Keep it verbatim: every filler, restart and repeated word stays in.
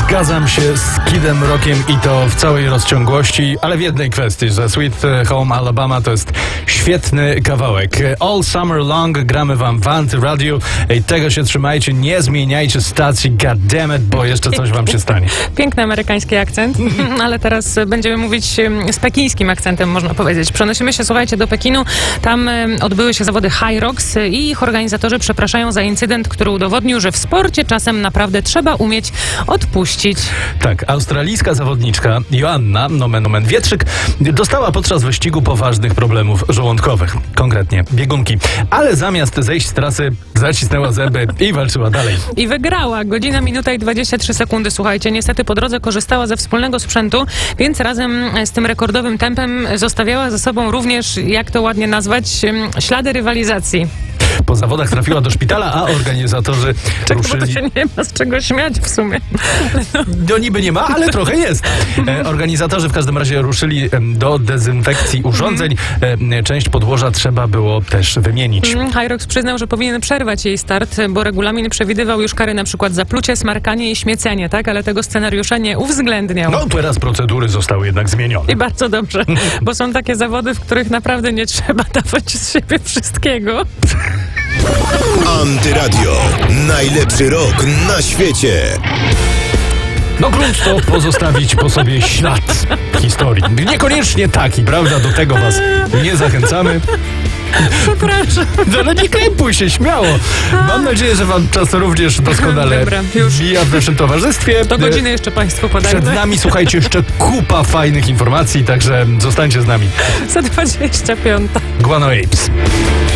Zgadzam się z Kidem Rockiem i to w całej rozciągłości, ale w jednej kwestii, że Sweet Home Alabama to jest świetny kawałek. All Summer Long gramy wam w Antyradiu. Ej, tego się trzymajcie, nie zmieniajcie stacji, goddammit, bo jeszcze coś wam się stanie. Piękny amerykański akcent, ale teraz będziemy mówić z pekińskim akcentem, można powiedzieć. Przenosimy się, słuchajcie, do Pekinu. Tam odbyły się zawody High Rocks i ich organizatorzy przepraszają za incydent, który udowodnił, że w sporcie czasem naprawdę trzeba umieć odpuścić. Tak, australijska zawodniczka Joanna, nomen omen Wietrzyk, dostała podczas wyścigu poważnych problemów żołądkowych, konkretnie biegunki. Ale zamiast zejść z trasy, zacisnęła zęby i walczyła dalej. I wygrała. Godzina, minuta i dwadzieścia trzy sekundy, słuchajcie. Niestety po drodze korzystała ze wspólnego sprzętu, więc razem z tym rekordowym tempem zostawiała za sobą również, jak to ładnie nazwać, ślady rywalizacji. Po zawodach trafiła do szpitala, a organizatorzy Tak, ruszyli... bo to się nie ma z czego śmiać w sumie. No. No niby nie ma, ale trochę jest. E, organizatorzy w każdym razie ruszyli do dezynfekcji urządzeń. E, część podłoża trzeba było też wymienić. High Rocks przyznał, że powinien przerwać jej start, bo regulamin przewidywał już kary na przykład za plucie, smarkanie i śmiecenie, tak? Ale tego scenariusza nie uwzględniał. No teraz procedury zostały jednak zmienione. I bardzo dobrze, bo są takie zawody, w których naprawdę nie trzeba dawać z siebie wszystkiego. Antyradio. Najlepszy rok na świecie. No grunt to pozostawić po sobie ślad historii. Niekoniecznie taki, prawda? Do tego was nie zachęcamy. Przepraszam. No, ale nie krępuj się, śmiało. Mam nadzieję, że wam czas również doskonale Dobra, już. mija w naszym towarzystwie. Do godziny jeszcze państwu podają. Przed nami, słuchajcie, jeszcze kupa fajnych informacji, także zostańcie z nami. Za dwadzieścia pięć. Guano Apes.